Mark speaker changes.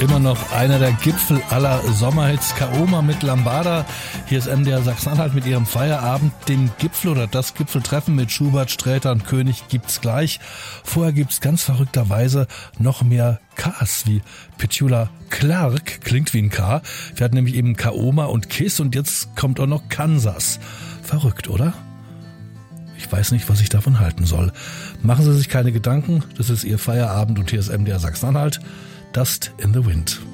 Speaker 1: Immer noch einer der Gipfel aller Sommerhits, Kaoma mit Lambada. Hier ist MDR Sachsen-Anhalt mit ihrem Feierabend. Den Gipfel oder das Gipfeltreffen mit Schubert, Sträter und König gibt's gleich. Vorher gibt's ganz verrückterweise noch mehr Ks wie Petula Clark, klingt wie ein K. Wir hatten nämlich eben Kaoma und Kiss und jetzt kommt auch noch Kansas. Verrückt, oder? Ich weiß nicht, was ich davon halten soll. Machen Sie sich keine Gedanken, das ist Ihr Feierabend und hier ist MDR Sachsen-Anhalt. Dust in the Wind.